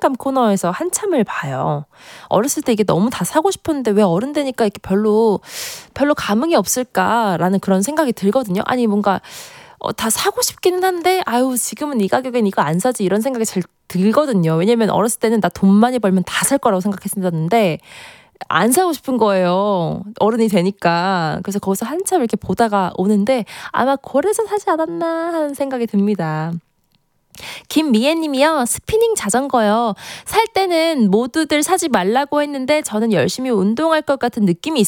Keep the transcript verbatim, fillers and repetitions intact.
장난감 코너에서 한참을 봐요. 어렸을 때 이게 너무 다 사고 싶었는데 왜 어른 되니까 이렇게 별로 별로 감흥이 없을까라는 그런 생각이 들거든요. 아니 뭔가 어, 다 사고 싶기는 한데 아유 지금은 이 가격엔 이거 안 사지 이런 생각이 제일 들거든요. 왜냐면 어렸을 때는 나 돈 많이 벌면 다 살 거라고 생각했었는데 안 사고 싶은 거예요. 어른이 되니까. 그래서 거기서 한참 이렇게 보다가 오는데 아마 그래서 사지 않았나 하는 생각이 듭니다. 김미애님이요. 스피닝 자전거요. 살 때는 모두들 사지 말라고 했는데 저는 열심히 운동할 것 같은 느낌이